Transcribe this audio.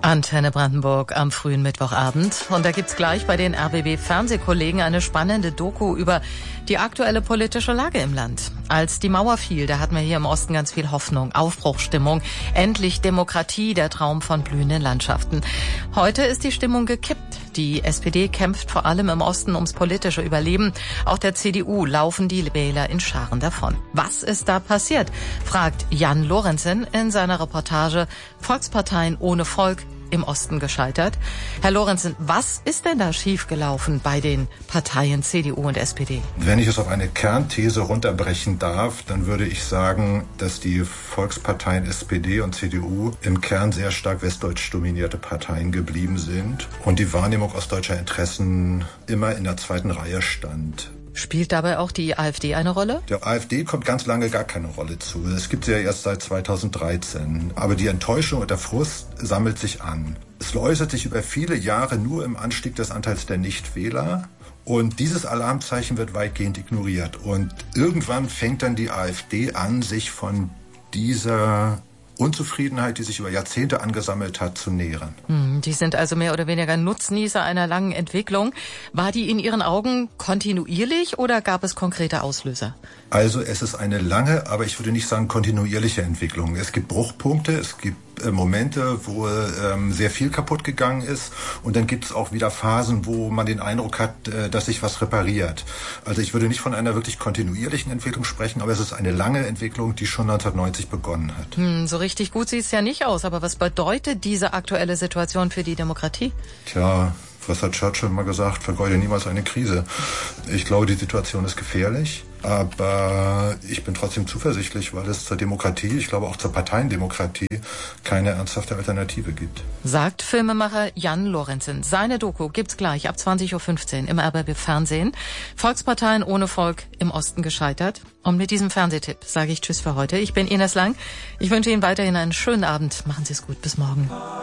Antenne Brandenburg am frühen Mittwochabend. Und da gibt's gleich bei den RBB-Fernsehkollegen eine spannende Doku über die aktuelle politische Lage im Land. Als die Mauer fiel, da hatten wir hier im Osten ganz viel Hoffnung, Aufbruchsstimmung, endlich Demokratie, der Traum von blühenden Landschaften. Heute ist die Stimmung gekippt. Die SPD kämpft vor allem im Osten ums politische Überleben. Auch der CDU laufen die Wähler in Scharen davon. Was ist da passiert? Fragt Jan Lorenzen in seiner Reportage Volksparteien ohne Volk im Osten gescheitert. Herr Lorenzen, was ist denn da schiefgelaufen bei den Parteien CDU und SPD? Wenn ich es auf eine Kernthese runterbrechen darf, dann würde ich sagen, dass die Volksparteien SPD und CDU im Kern sehr stark westdeutsch dominierte Parteien geblieben sind und die Wahrnehmung ostdeutscher Interessen immer in der zweiten Reihe stand. Spielt dabei auch die AfD eine Rolle? Der AfD kommt ganz lange gar keine Rolle zu. Es gibt sie ja erst seit 2013. Aber die Enttäuschung und der Frust sammelt sich an. Es äußert sich über viele Jahre nur im Anstieg des Anteils der Nichtwähler. Und dieses Alarmzeichen wird weitgehend ignoriert. Und irgendwann fängt dann die AfD an, sich von dieser Unzufriedenheit, die sich über Jahrzehnte angesammelt hat, zu nähren. Die sind also mehr oder weniger Nutznießer einer langen Entwicklung. War die in Ihren Augen kontinuierlich oder gab es konkrete Auslöser? Also es ist eine lange, aber ich würde nicht sagen kontinuierliche Entwicklung. Es gibt Bruchpunkte, es gibt Momente, wo sehr viel kaputt gegangen ist und dann gibt es auch wieder Phasen, wo man den Eindruck hat, dass sich was repariert. Also ich würde nicht von einer wirklich kontinuierlichen Entwicklung sprechen, aber es ist eine lange Entwicklung, die schon 1990 begonnen hat. So richtig gut sieht es ja nicht aus, aber was bedeutet diese aktuelle Situation für die Demokratie? Tja, was hat Churchill mal gesagt? Vergeude niemals eine Krise. Ich glaube, die Situation ist gefährlich, aber ich bin trotzdem zuversichtlich, weil es zur Demokratie, ich glaube auch zur Parteiendemokratie, keine ernsthafte Alternative gibt. Sagt Filmemacher Jan Lorenzen. Seine Doku gibt's gleich ab 20.15 Uhr im RBB Fernsehen. Volksparteien ohne Volk im Osten gescheitert. Und mit diesem Fernsehtipp sage ich Tschüss für heute. Ich bin Ines Lang. Ich wünsche Ihnen weiterhin einen schönen Abend. Machen Sie es gut. Bis morgen.